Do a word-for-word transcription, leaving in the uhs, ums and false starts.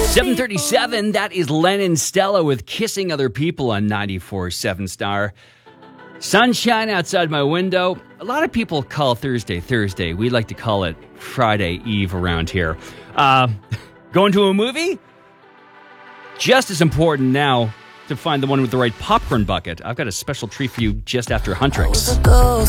seven thirty-seven, that is Len and Stella with Kissing Other People on ninety-four point seven Star. Sunshine outside my window. A lot of people call Thursday Thursday. We like to call it Friday Eve around here. Uh, going to a movie? Just as important now to find the one with the right popcorn bucket. I've got a special treat for you just after Huntrix.